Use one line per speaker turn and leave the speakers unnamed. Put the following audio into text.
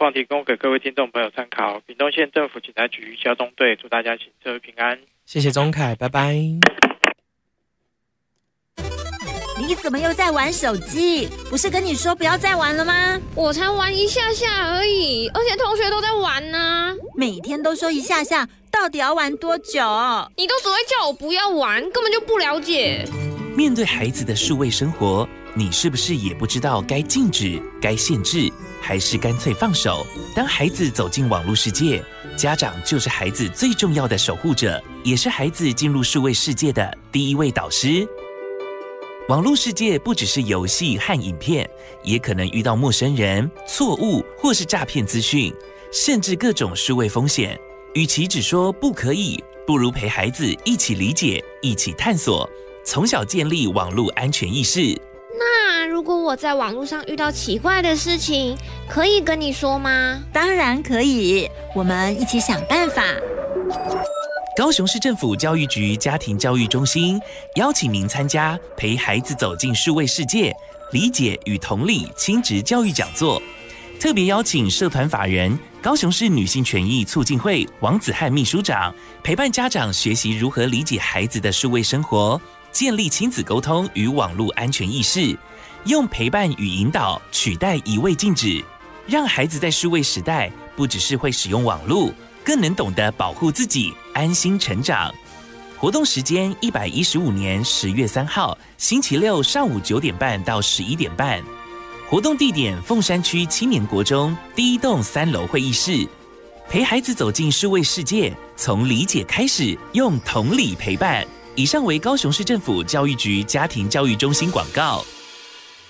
况提供给各位听众朋友参考。屏东县政府警察局交通队祝大家行车平安。
谢谢钟凯，拜拜。
你怎么又在玩手机？不是跟你说不要再玩了吗？
我才玩一下下而已，而且同学都在玩呢。
每天都说一下下，到底要玩多久？
你都只会叫我不要玩，根本就不了解。
面对孩子的数位生活，你是不是也不知道该禁止、该限制，还是干脆放手？当孩子走进网络世界，家长就是孩子最重要的守护者，也是孩子进入数位世界的第一位导师。网络世界不只是游戏和影片，也可能遇到陌生人、错误或是诈骗资讯，甚至各种数位风险。与其只说不可以，不如陪孩子一起理解、一起探索，从小建立网络安全意识。
那如果我在网络上遇到奇怪的事情，可以跟你说吗？
当然可以，我们一起想办法。
高雄市政府教育局家庭教育中心邀请您参加陪孩子走进数位世界、理解与同理亲职教育讲座，特别邀请社团法人高雄市女性权益促进会王子翰秘书长，陪伴家长学习如何理解孩子的数位生活，建立亲子沟通与网络安全意识，用陪伴与引导取代一味禁止，让孩子在数位时代不只是会使用网络，更能懂得保护自己，安心成长。活动时间115年10月3号星期六上午9点半到11点半，活动地点凤山区青年国中第1栋3楼会议室。陪孩子走进数位世界，从理解开始，用同理陪伴。以上为高雄市政府教育局家庭教育中心广告。